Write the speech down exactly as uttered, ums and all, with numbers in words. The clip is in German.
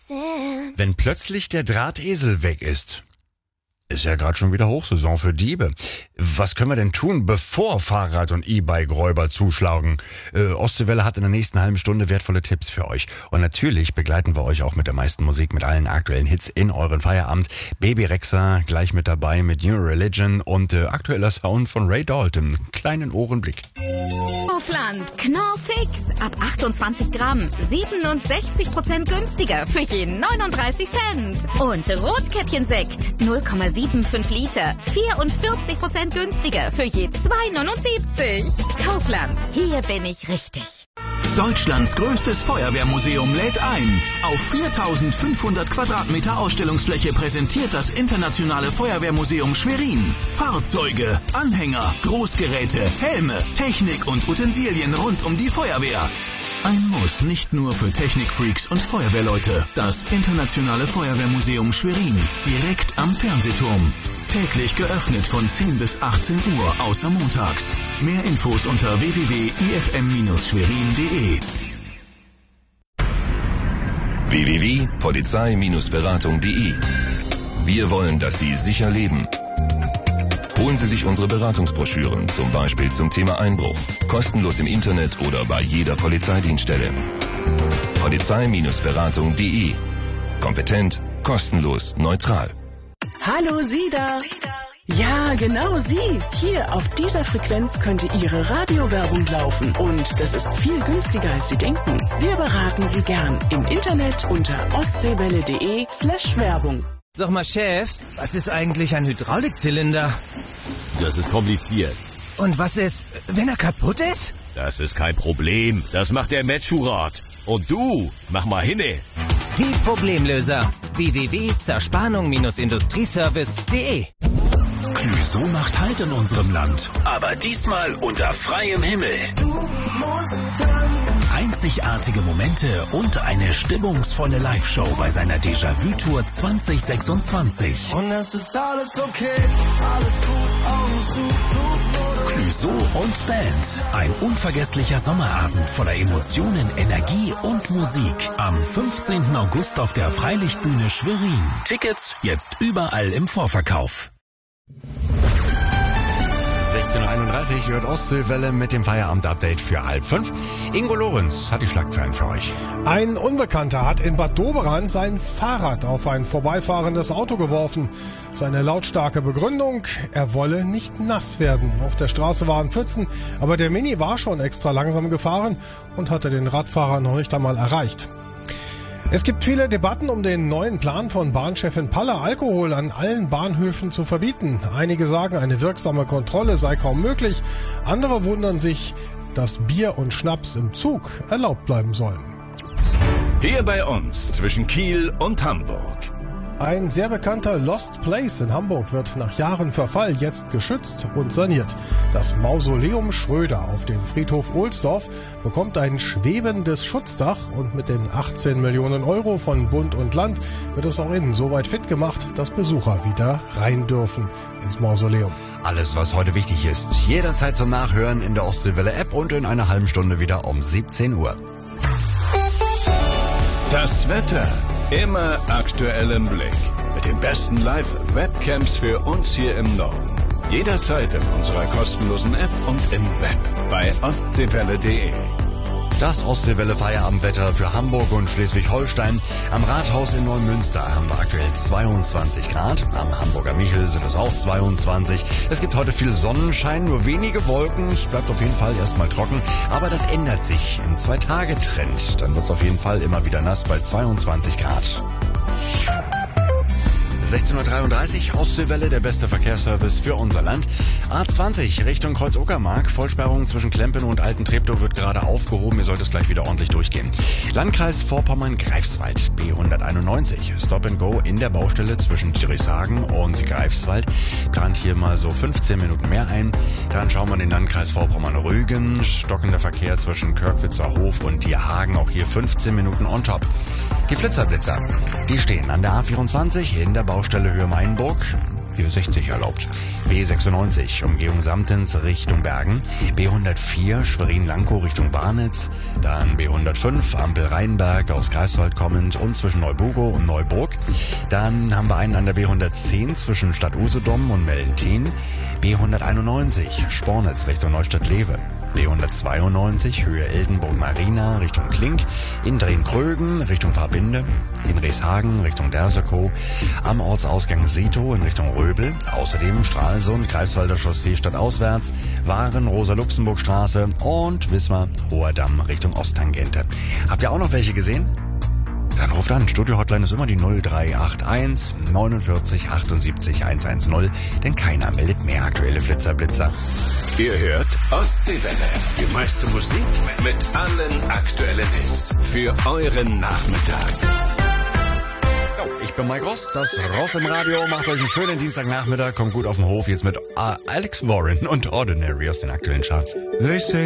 Wenn plötzlich der Drahtesel weg ist. Ist ja gerade schon wieder Hochsaison für Diebe. Was können wir denn tun, bevor Fahrrad- und E-Bike-Räuber zuschlagen? Äh, Ostseewelle hat in der nächsten halben Stunde wertvolle Tipps für euch. Und natürlich begleiten wir euch auch mit der meisten Musik, mit allen aktuellen Hits in euren Feierabend. Baby Rexha gleich mit dabei mit New Religion und äh, aktueller Sound von Ray Dalton. Kleinen Ohrenblick. Kaufland, Knorrfix. Ab achtundzwanzig Gramm. siebenundsechzig Prozent günstiger für jeden neununddreißig Cent. Und Rotkäppchensekt. null Komma fünfundsiebzig Liter. vierundvierzig Prozent günstiger für je zwei neunundsiebzig. Kaufland. Hier bin ich richtig. Deutschlands größtes Feuerwehrmuseum lädt ein. Auf viertausendfünfhundert Quadratmeter Ausstellungsfläche präsentiert das Internationale Feuerwehrmuseum Schwerin Fahrzeuge, Anhänger, Großgeräte, Helme, Technik und Utensilien rund um die Feuerwehr. Ein Muss nicht nur für Technikfreaks und Feuerwehrleute. Das Internationale Feuerwehrmuseum Schwerin, direkt am Fernsehturm. Täglich geöffnet von zehn bis achtzehn Uhr, außer montags. Mehr Infos unter w w w punkt i f m Bindestrich schwerin punkt d e. w w w punkt polizei Bindestrich beratung punkt d e. Wir wollen, dass Sie sicher leben. Holen Sie sich unsere Beratungsbroschüren, zum Beispiel zum Thema Einbruch. Kostenlos im Internet oder bei jeder Polizeidienststelle. polizei Bindestrich beratung punkt d e. Kompetent, kostenlos, neutral. Hallo, Sie da. Ja, genau Sie. Hier auf dieser Frequenz könnte Ihre Radiowerbung laufen. Und das ist viel günstiger, als Sie denken. Wir beraten Sie gern im Internet unter ostseewelle.de slash Werbung. Sag mal, Chef, was ist eigentlich ein Hydraulikzylinder? Das ist kompliziert. Und was ist, wenn er kaputt ist? Das ist kein Problem. Das macht der Metschurat. Und du, mach mal hinne. Die Problemlöser. w w w punkt zerspannung Bindestrich industrieservice punkt d e. Clüso macht Halt in unserem Land. Aber diesmal unter freiem Himmel. Du musst tanzen. Einzigartige Momente und eine stimmungsvolle Live-Show bei seiner Déjà-vu-Tour zwanzig sechsundzwanzig. Und es ist alles okay, alles gut, Augen zu, Flugmodus. Clüso und Band. Ein unvergesslicher Sommerabend voller Emotionen, Energie und Musik. Am fünfzehnten August auf der Freilichtbühne Schwerin. Tickets jetzt überall im Vorverkauf. sechzehn Uhr einunddreißig hört Ostseewelle mit dem Feierabend-Update für halb fünf. Ingo Lorenz hat die Schlagzeilen für euch. Ein Unbekannter hat in Bad Doberan sein Fahrrad auf ein vorbeifahrendes Auto geworfen. Seine lautstarke Begründung, er wolle nicht nass werden. Auf der Straße waren Pfützen, aber der Mini war schon extra langsam gefahren und hatte den Radfahrer noch nicht einmal erreicht. Es gibt viele Debatten um den neuen Plan von Bahnchefin Paller, Alkohol an allen Bahnhöfen zu verbieten. Einige sagen, eine wirksame Kontrolle sei kaum möglich. Andere wundern sich, dass Bier und Schnaps im Zug erlaubt bleiben sollen. Hier bei uns zwischen Kiel und Hamburg. Ein sehr bekannter Lost Place in Hamburg wird nach Jahren Verfall jetzt geschützt und saniert. Das Mausoleum Schröder auf dem Friedhof Ohlsdorf bekommt ein schwebendes Schutzdach und mit den achtzehn Millionen Euro von Bund und Land wird es auch innen so weit fit gemacht, dass Besucher wieder rein dürfen ins Mausoleum. Alles, was heute wichtig ist, jederzeit zum Nachhören in der Ostseewelle-App und in einer halben Stunde wieder um siebzehn Uhr. Das Wetter. Immer aktuell im Blick. Mit den besten Live-Webcams für uns hier im Norden. Jederzeit in unserer kostenlosen App und im Web bei ostseewelle punkt de. Das Ostseewelle-Feierabendwetter für Hamburg und Schleswig-Holstein. Am Rathaus in Neumünster haben wir aktuell zweiundzwanzig Grad. Am Hamburger Michel sind es auch zweiundzwanzig. Es gibt heute viel Sonnenschein, nur wenige Wolken. Es bleibt auf jeden Fall erstmal trocken. Aber das ändert sich im Zwei-Tage-Trend. Dann wird es auf jeden Fall immer wieder nass bei zweiundzwanzig Grad. sechzehn Uhr dreiunddreißig, Ostseewelle, der beste Verkehrsservice für unser Land. A zwanzig Richtung Kreuz-Uckermark. Vollsperrung zwischen Klempen und Alten-Treptow wird gerade aufgehoben. Ihr sollt es gleich wieder ordentlich durchgehen. Landkreis Vorpommern-Greifswald, B hunderteinundneunzig. Stop and Go in der Baustelle zwischen Dietrichshagen und Greifswald. Plant hier mal so fünfzehn Minuten mehr ein. Dann schauen wir in den Landkreis Vorpommern-Rügen. Stockender Verkehr zwischen Körkwitzer Hof und Dierhagen. Auch hier fünfzehn Minuten on top. Die Flitzerblitzer, die stehen an der A vierundzwanzig in der Baustelle Höhe Mainburg. hier sechzig erlaubt. B sechsundneunzig, Umgehung Samtens Richtung Bergen. B hundertvier, Schwerin-Lankow Richtung Warnitz. Dann B hundertfünf, Ampel Rheinberg aus Greifswald kommend und zwischen Neubugow und Neuburg. Dann haben wir einen an der B hundertzehn zwischen Stadt Usedom und Mellentin. B hunderteinundneunzig, Spornitz Richtung Neustadt-Lewe. B hundertzweiundneunzig, Höhe Eldenburg-Marina Richtung Klink, in Drehn-Krögen Richtung Verbinde, in Reeshagen Richtung Dersekow, am Ortsausgang Sito in Richtung Röbel, außerdem Stralsund, Greifswalder Chaussee stadtauswärts, Waren, Rosa-Luxemburg-Straße und Wismar, Hoher Damm Richtung Osttangente. Habt ihr auch noch welche gesehen? Dann ruft an. Studio-Hotline ist immer die null drei acht eins neunundvierzig achtundsiebzig hundertzehn, denn keiner meldet mehr aktuelle Flitzerblitzer. Ihr hört Ostseewelle. Die meiste Musik mit allen aktuellen Hits für euren Nachmittag. Ich bin Mike Ross, das Ross im Radio. Macht euch einen schönen Dienstagnachmittag. Kommt gut auf den Hof. Jetzt mit Alex Warren und Ordinary aus den aktuellen Charts. They say